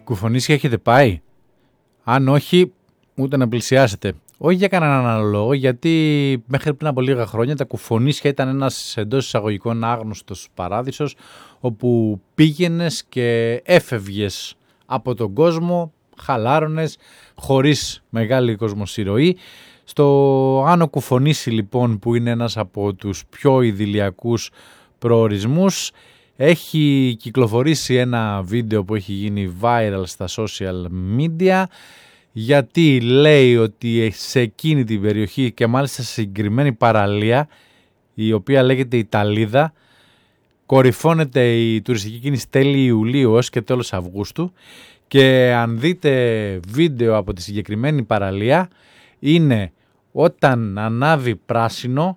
Κουφονίσια έχετε πάει? Αν όχι, ούτε να πλησιάσετε. Όχι για κανέναν άλλο λόγο, γιατί μέχρι πριν από λίγα χρόνια τα Κουφονίσια ήταν ένας εντός εισαγωγικών άγνωστος παράδεισος, όπου πήγαινες και έφευγες από τον κόσμο, χαλάρωνες, χωρίς μεγάλη κοσμοσυρωή. Στο Άνω Κουφονήσι λοιπόν, που είναι ένας από τους πιο ιδηλιακούς προορισμούς, έχει κυκλοφορήσει ένα βίντεο που έχει γίνει viral στα social media, γιατί λέει ότι σε εκείνη την περιοχή και μάλιστα σε συγκεκριμένη παραλία, η οποία λέγεται Ιταλίδα, κορυφώνεται η τουριστική κίνηση τέλη Ιουλίου ως και τέλος Αυγούστου, και αν δείτε βίντεο από τη συγκεκριμένη παραλία, είναι όταν ανάβει πράσινο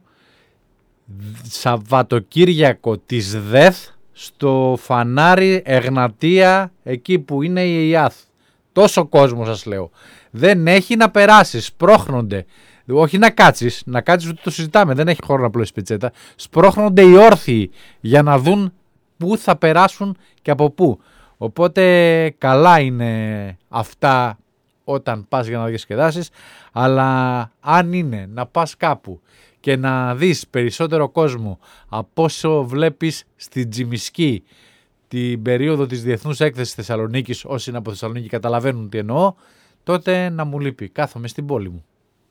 Σαββατοκύριακο της ΔΕΘ στο φανάρι Εγνατία, εκεί που είναι η ΙΑΘ. Τόσο κόσμο σας λέω. Δεν έχει να περάσεις, σπρώχνονται. Όχι να κάτσεις ούτε το συζητάμε, δεν έχει χώρο να πλώσεις πετσέτα. Σπρώχνονται οι όρθιοι για να δουν πού θα περάσουν και από πού. Οπότε καλά είναι αυτά όταν πας για να διασκεδάσεις, αλλά αν είναι να πας κάπου και να δεις περισσότερο κόσμο από όσο βλέπεις στην Τζιμισκή την περίοδο της Διεθνούς Έκθεσης Θεσσαλονίκης, όσοι είναι από Θεσσαλονίκη καταλαβαίνουν τι εννοώ, τότε να μου λείπει. Κάθομαι στην πόλη μου.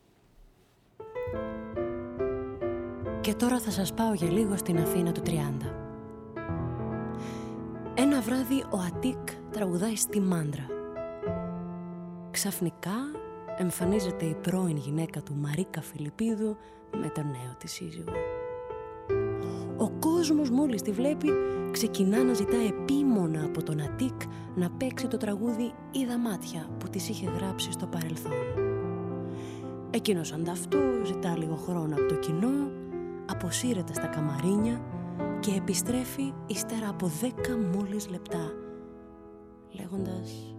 Και τώρα θα σας πάω για λίγο στην Αθήνα του 30. Ένα βράδυ ο Αττικ τραγουδάει στη Μάντρα. Ξαφνικά εμφανίζεται η πρώην γυναίκα του, Μαρίκα Φιλιππίδου, με τον νέο της σύζυγο. Ο κόσμος μόλις τη βλέπει ξεκινά να ζητά επίμονα από τον Αττικ να παίξει το τραγούδι «Είδα μάτια» που της είχε γράψει στο παρελθόν. Εκείνος ανταυτού ζητά λίγο χρόνο από το κοινό, αποσύρεται στα καμαρίνια και επιστρέφει ύστερα από 10 μόλις λεπτά, λέγοντας